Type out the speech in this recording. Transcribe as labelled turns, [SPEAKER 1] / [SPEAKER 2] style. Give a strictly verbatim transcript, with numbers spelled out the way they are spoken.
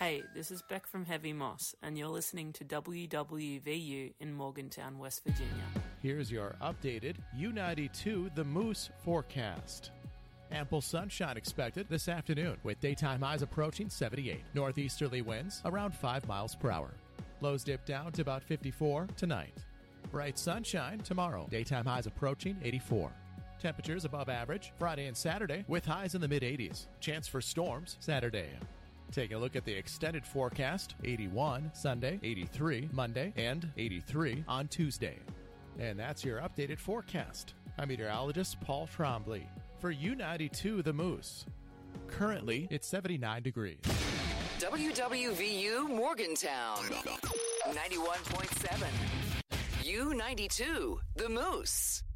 [SPEAKER 1] Hey, this is Beck from Heavy Moss, and you're listening to W W V U in Morgantown, West Virginia.
[SPEAKER 2] Here's your updated U ninety-two The Moose forecast. Ample sunshine expected this afternoon, with daytime highs approaching seventy-eight. Northeasterly winds around five miles per hour. Lows dip down to about fifty-four tonight. Bright sunshine tomorrow. Daytime highs approaching eighty-four. Temperatures above average Friday and Saturday, with highs in the mid-eighties. Chance for storms Saturday. Taking a look at the extended forecast, eighty-one Sunday, eighty-three Monday, and eighty-three on Tuesday. And that's your updated forecast. I'm meteorologist Paul Trombley for U ninety-two The Moose. Currently, it's seventy-nine degrees.
[SPEAKER 3] W W V U Morgantown, ninety-one point seven. U ninety-two The Moose.